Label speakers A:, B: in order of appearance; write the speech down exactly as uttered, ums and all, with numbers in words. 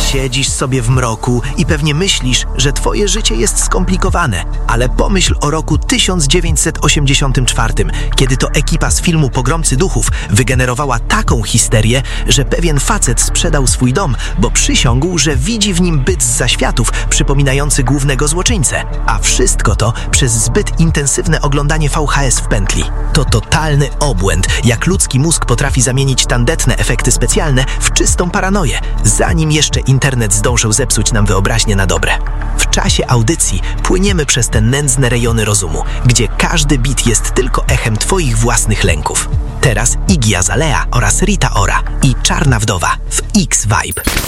A: Siedzisz sobie w mroku i pewnie myślisz, że twoje życie jest skomplikowane, ale pomyśl o roku tysiąc dziewięćset osiemdziesiątym czwartym, kiedy to ekipa z filmu Pogromcy Duchów wygenerowała taką histerię, że pewien facet sprzedał swój dom, bo przysiągł, że widzi w nim byt z zaświatów przypominający głównego złoczyńcę. A wszystko to przez zbyt intensywne oglądanie V H S w pętli. To totalny obłęd, jak ludzki mózg potrafi zamienić tandetne efekty specjalne w czystą paranoję, zanim jeszcze internet zdążył zepsuć nam wyobraźnię na dobre. W czasie audycji płyniemy przez te nędzne rejony rozumu, gdzie każdy bit jest tylko echem twoich własnych lęków. Teraz Iggy Azalea oraz Rita Ora i Czarna Wdowa w X-Vibe.